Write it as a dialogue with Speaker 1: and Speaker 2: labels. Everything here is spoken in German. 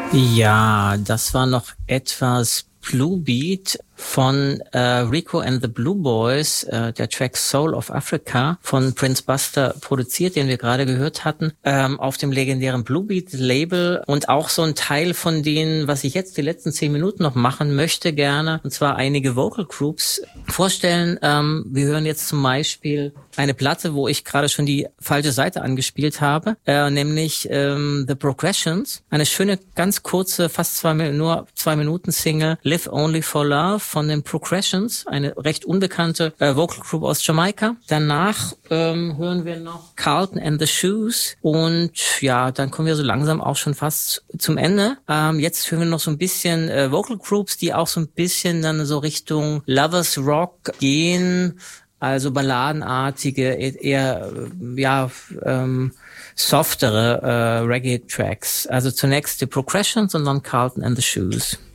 Speaker 1: Ja, das war noch etwas Blue Beat von Rico and the Blue Boys, der Track Soul of Africa von Prince Buster produziert, den wir gerade gehört hatten, auf dem legendären Blue Beat Label, und auch so ein Teil von denen, was ich jetzt die letzten 10 Minuten noch machen möchte gerne, und zwar einige Vocal Groups vorstellen. Wir hören jetzt zum Beispiel eine Platte, wo ich gerade schon die falsche Seite angespielt habe, nämlich The Progressions, eine schöne, ganz kurze, fast nur 2 Minuten Single, Live Only for Love von den Progressions, eine recht unbekannte Vocal Group aus Jamaika. Danach hören wir noch Carlton and the Shoes, und ja, dann kommen wir so langsam auch schon fast zum Ende. Jetzt hören wir noch so ein bisschen Vocal Groups, die auch so ein bisschen dann so Richtung Lovers Rock gehen, also balladenartige, eher softere Reggae-Tracks. Also zunächst die Progressions und dann Carlton and the Shoes.